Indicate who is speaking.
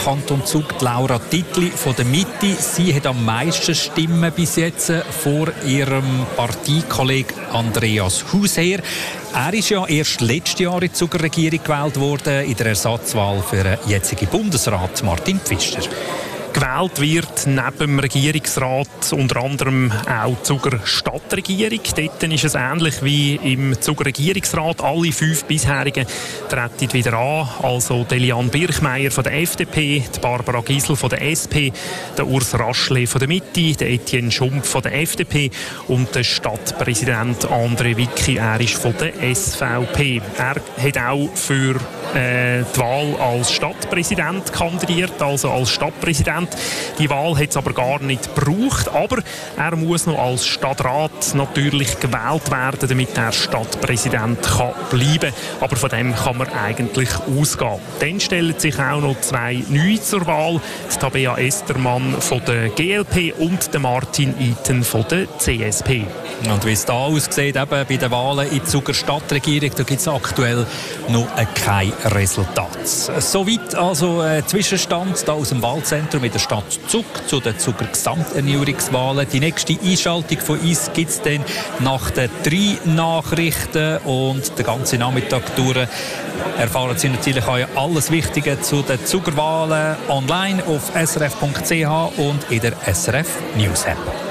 Speaker 1: Kanton Zug, Laura Titli von der Mitte. Sie hat am meisten Stimmen bis jetzt vor ihrem Parteikollegen Andreas Hausherr. Er ist ja erst letztes Jahr in die Zuger Regierung gewählt worden, in der Ersatzwahl für den jetzigen Bundesrat Martin Pfister.
Speaker 2: Gewählt wird neben dem Regierungsrat unter anderem auch die Zuger Stadtregierung. Dort ist es ähnlich wie im Zuger Regierungsrat. Alle 5 bisherigen treten wieder an. Also Delian Birchmeier von der FDP, die Barbara Gisel von der SP, der Urs Raschle von der Mitte, der Etienne Schumpf von der FDP und der Stadtpräsident André Wicki, er ist von der SVP. Er hat auch für die Wahl als Stadtpräsident kandidiert, also als Stadtpräsident. Die Wahl hat es aber gar nicht gebraucht, aber er muss noch als Stadtrat natürlich gewählt werden, damit er Stadtpräsident kann bleiben. Aber von dem kann man eigentlich ausgehen. Dann stellen sich auch noch 2 Neue zur Wahl, die Tabea Estermann von der GLP und der Martin Iten von der CSP.
Speaker 1: Und wie es da aussieht, eben bei den Wahlen in die Zuger Stadtregierung, da gibt es aktuell noch kein Resultat. Soweit also Zwischenstand da aus dem Wahlzentrum in der Stadt Zug zu den Zuger Gesamterneuerungswahlen. Die nächste Einschaltung von uns gibt es dann nach den 3 Nachrichten und den ganzen Nachmittag durch erfahren Sie natürlich auch alles Wichtige zu den Zugerwahlen online auf srf.ch und in der SRF News App.